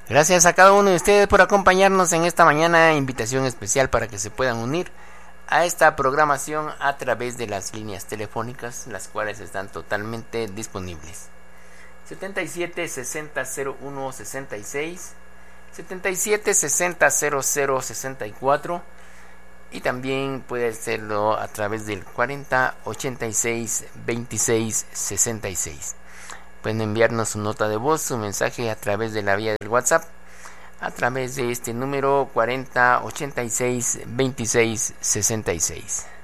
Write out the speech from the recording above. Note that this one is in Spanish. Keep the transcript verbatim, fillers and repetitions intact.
Gracias a cada uno de ustedes por acompañarnos en esta mañana. Invitación especial para que se puedan unir a esta programación a través de las líneas telefónicas, las cuales están totalmente disponibles. setenta y siete sesenta cero uno sesenta y seis, setenta y siete sesenta cero cero sesenta y cuatro, y también puede hacerlo a través del cuarenta ochenta y seis veintiséis sesenta y seis. Pueden enviarnos su nota de voz, su mensaje a través de la vía del WhatsApp, a través de este número cuarenta ochenta y seis veintiséis sesenta y seis.